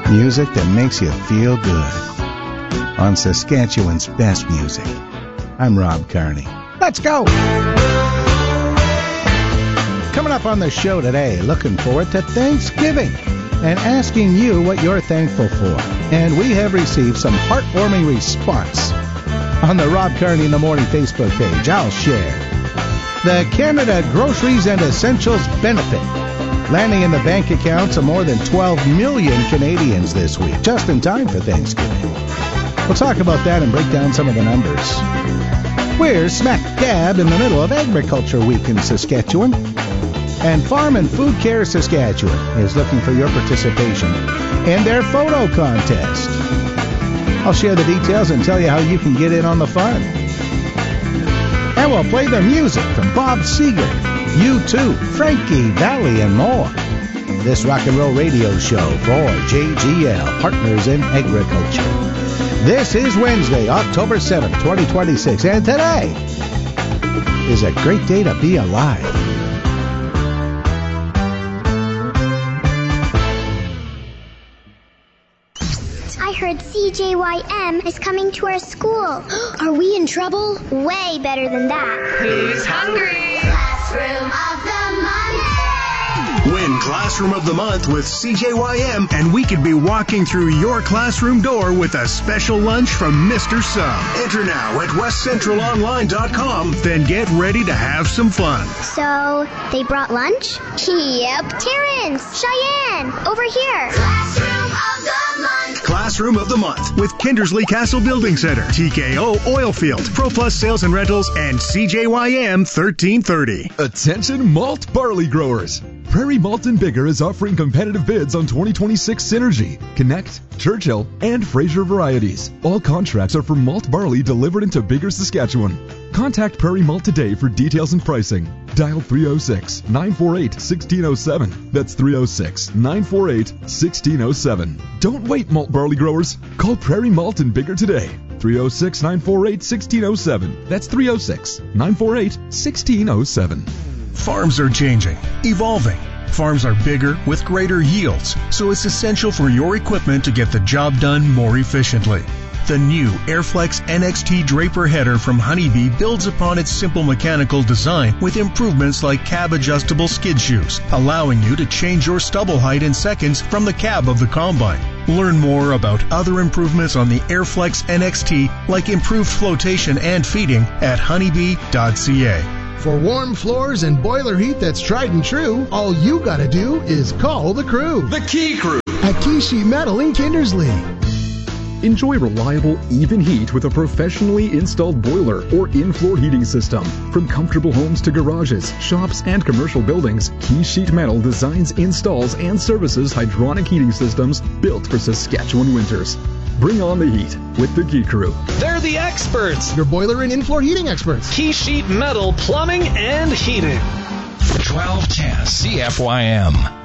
Music that makes you feel good. On Saskatchewan's best music. I'm Rob Carney. Let's go! Coming up on the show today, looking forward to Thanksgiving and asking you what you're thankful for. And we have received some heartwarming response on the Rob Carney in the Morning Facebook page. I'll share. The Canada Groceries and Essentials Benefit landing in the bank accounts of more than 12 million Canadians this week, just in time for Thanksgiving. We'll talk about that and break down some of the numbers. We're smack dab in the middle of Agriculture Week in Saskatchewan. And Farm and Food Care Saskatchewan is looking for your participation in their photo contest. I'll share the details and tell you how you can get in on the fun. And we'll play the music from Bob Seger, U2, Frankie Valli, and more. This rock and roll radio show for JGL, Partners in Agriculture. This is Wednesday, October 7th, 2026, and today is a great day to be alive. I heard CJYM is coming to our school. Are we in trouble? Way better than that. Who's hungry? Classroom of the Month. Win Classroom of the Month with CJYM, and we could be walking through your classroom door with a special lunch from Mr. Sub. Enter now at westcentralonline.com, then get ready to have some fun. So, they brought lunch? Yep. Terrence, Cheyenne, over here. Classroom of the Month. Classroom of the Month with Kindersley Castle Building Center, TKO Oilfield, ProPlus Sales and Rentals, and CJYM 1330. Attention malt barley growers. Prairie Malt and Bigger is offering competitive bids on 2026 Synergy, Connect, Churchill, and Fraser varieties. All contracts are for malt barley delivered into Bigger, Saskatchewan. Contact Prairie Malt today for details and pricing. Dial 306-948-1607. That's 306-948-1607. Don't wait, malt barley growers. Call Prairie Malt and Bigger today. 306-948-1607. That's 306-948-1607. Farms are changing, evolving. Farms are bigger with greater yields, so it's essential for your equipment to get the job done more efficiently. The new Airflex NXT Draper header from Honeybee builds upon its simple mechanical design with improvements like cab-adjustable skid shoes, allowing you to change your stubble height in seconds from the cab of the combine. Learn more about other improvements on the Airflex NXT, like improved flotation and feeding, at honeybee.ca. For warm floors and boiler heat that's tried and true, all you gotta do is call the crew. The Key Crew. At Key Sheet Metal in Kindersley. Enjoy reliable, even heat with a professionally installed boiler or in-floor heating system. From comfortable homes to garages, shops, and commercial buildings, Key Sheet Metal designs, installs, and services hydronic heating systems built for Saskatchewan winters. Bring on the heat with the Key Crew. They're the experts. Your boiler and in-floor heating experts. Key Sheet Metal Plumbing and Heating. 1210 CFYM.